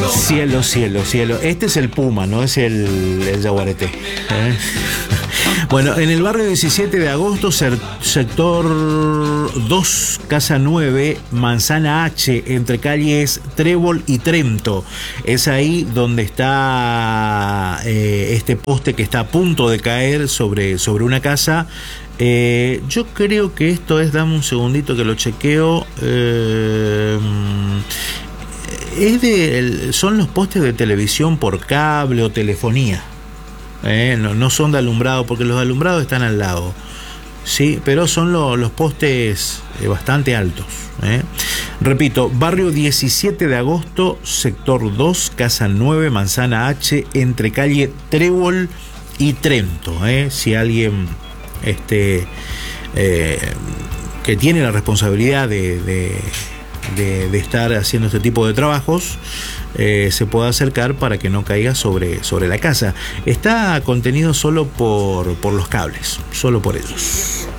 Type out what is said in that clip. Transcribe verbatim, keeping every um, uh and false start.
Cielo, cielo, cielo. Este es el Puma, no es el, el Yaguareté. ¿eh? Bueno, en el barrio diecisiete de agosto, sector dos, casa nueve, manzana H, entre calles Trébol y Trento. Es ahí donde está eh, este poste que está a punto de caer sobre, sobre una casa. Eh, yo creo que esto es, dame un segundito que lo chequeo. Eh, es de, son los postes de televisión por cable o telefonía. Eh, no, no son de alumbrado, porque los alumbrados están al lado, sí, pero son lo, los postes eh, bastante altos. Eh. Repito, barrio diecisiete de agosto, sector dos, casa nueve, manzana H, entre calle Trébol y Trento. Eh. Si alguien este, eh, que tiene la responsabilidad de, de, de, de estar haciendo este tipo de trabajos, Eh, se puede acercar para que no caiga sobre, sobre la casa. Está contenido solo por, por los cables, solo por ellos.